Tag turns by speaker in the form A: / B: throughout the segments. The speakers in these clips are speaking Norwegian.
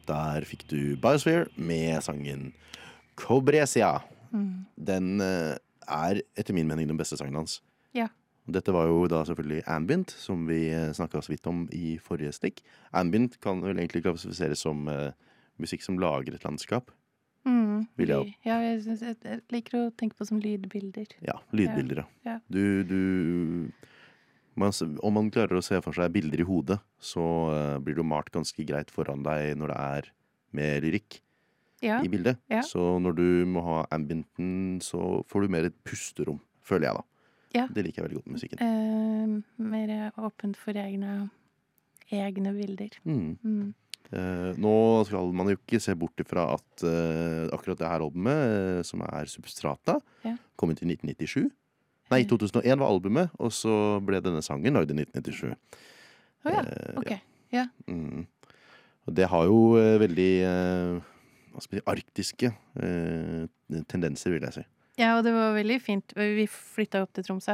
A: Der fikk du Biosphere med sangen Cobresia. Den er etter min mening den beste sangen hans.
B: Ja.
A: Dette var jo da selvfølgelig ambient, som vi snakket så vidt om i forrige stikk. Ambient kan vel egentlig klassifiseres som musikk som lager et landskap. Vil jeg
B: Ja, jeg liker å tenke på som lydbilder.
A: Ja, lydbilder,
B: Ja.
A: Om man klarer å se for seg bilder i hodet, så blir det jo malt ganske greit foran deg når det er med lyrikk
B: Ja.
A: i bildet.
B: Ja.
A: Så når du må ha ambienten, så får du mer et pusterom, føler jeg da.
B: Ja.
A: Det liker jeg veldig godt med musikken.
B: Mer åpent for egne bilder.
A: Nå skal man jo ikke se bort ifra at akkurat det her albumet, som er Substrata, kom ut i 1997. Nei, 2001 var albumet, og så ble denne sangen lagd i 1997.
B: Ok, ja.
A: Og det har jo veldig hva skal vi si, arktiske tendenser, vil jeg si.
B: Ja, og det var veldig fint. Vi flyttet opp til Tromsø,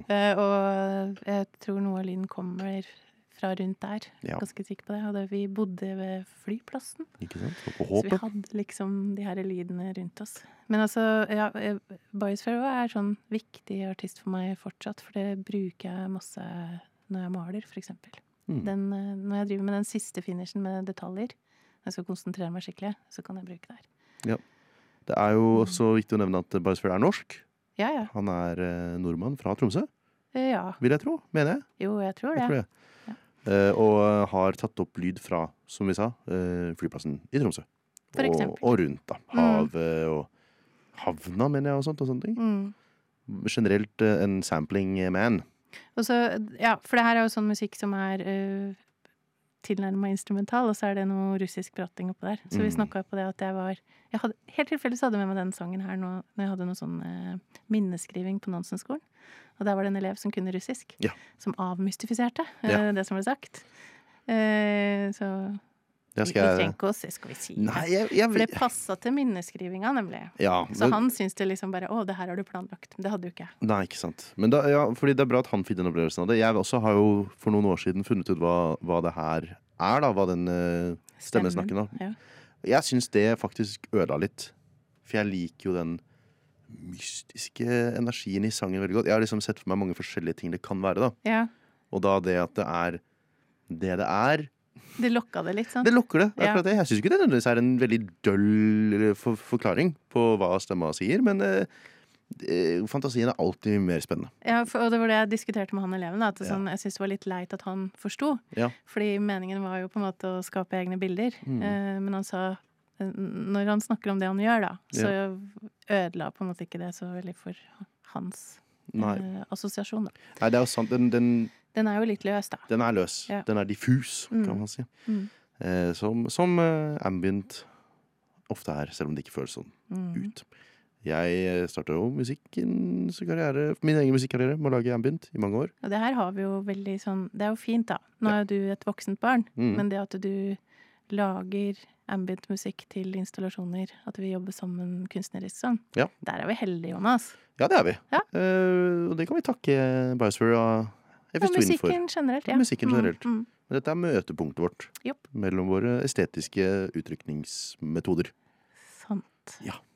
B: og jeg tror noe av lyden kommer fra rundt der.
A: Ja.
B: Ganske sikker på det. Og vi bodde ved flyplassen.
A: Ikke sant? Og på
B: Så vi
A: håpet.
B: hadde liksom de her lydene rundt oss. Men altså, ja, Biosphere er sånn viktig artist for meg fortsatt, for det bruker jeg masse når jeg maler, for eksempel. Når jeg driver med den siste finishen med detaljer, når jeg skal konsentrere meg skikkelig, så kan jeg bruke det her.
A: Ja. Det er jo også viktig å nevne at Biosphere er norsk.
B: Ja, ja.
A: Han er nordmann fra Tromsø,
B: Ja.
A: vil jeg tro, mener jeg.
B: Jo, jeg tror det.
A: Jeg tror det. Og har tatt opp lyd fra, som vi sa, flyplassen i Tromsø.
B: For eksempel.
A: Og rundt da, havet og havna, mener jeg, og sånt og sånne ting. Generelt en sampling man.
B: Og så, ja, for det her er jo sånn musikk som er tilnærmet instrumental, og så er det noe russisk prating oppå der. Så vi snakket på det at helt tilfeldig så hadde jeg med meg den sangen her når jeg hadde noe sånn minneskriving på Nansen-skolen. Og der var det en elev som kunne russisk, som avmystifiserte det som ble sagt. Så vi trenger ikke å se, skal vi si.
A: Nei,
B: for det passet til minneskrivinga, nemlig.
A: Ja,
B: så han synes det liksom bare, det her har du planlagt. Det hadde jo ikke jeg.
A: Nei, ikke sant. Men da, fordi det er bra at han fikk den opplevelsen av det. Jeg også har jo for noen år siden funnet ut hva det her er da, hva den stemmesnakken da.
B: Ja.
A: Jeg synes det faktisk ødela litt. For jeg liker jo den mystiske energien i sangen veldig godt. Jeg har liksom sett for meg mange forskjellige ting det kan være da.
B: Ja.
A: Og da det at det er det er.
B: Det lokket det litt, sant?
A: Det lokker det, akkurat det. Jeg synes ikke det nødvendigvis er en veldig døll forklaring på hva stemma sier, men fantasien er alltid mer spennende.
B: Ja, og det var det jeg diskuterte med han eleven, da, at sånn, jeg synes det var litt leit at han forstod.
A: Ja.
B: Fordi meningen var jo på en måte å skape egne bilder. Men han sa, når han snakker om det han gjør da, så ødela på en måte ikke det så veldig for hans assosiasjon da.
A: Nei, det er jo sant,
B: den er jo litt løs da.
A: Den er løs. Ja. Den er diffus, kan man si. Som ambient ofte er, selv om det ikke føles sånn ut. Jeg startet jo min egen musikkarriere med å lage ambient i mange år.
B: Og det her har vi jo veldig sånn, det er jo fint da. Nå er du et voksent barn, men det at du lager ambient-musikk til installasjoner, at vi jobber sammen kunstnerisk sånn, der er vi heldige, Jonas.
A: Ja, det er vi. Ja. Og det kan vi takke Biosphere og
B: musikken generelt, ja.
A: Musikken generelt. Men dette er møtepunktet vårt
B: Jopp.
A: mellom våre estetiske uttrykningsmetoder.
B: Sant.
A: Ja.